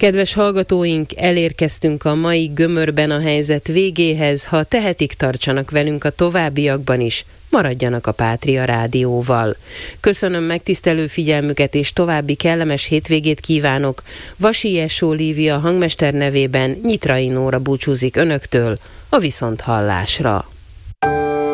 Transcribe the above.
Kedves hallgatóink, elérkeztünk a mai Gömörben a helyzet végéhez. Ha tehetik, tartsanak velünk a továbbiakban is, maradjanak a Pátria Rádióval. Köszönöm megtisztelő figyelmüket, és további kellemes hétvégét kívánok. Vasy Essó Lívia hangmester nevében Nyitrai Nóra búcsúzik önöktől a viszonthallásra.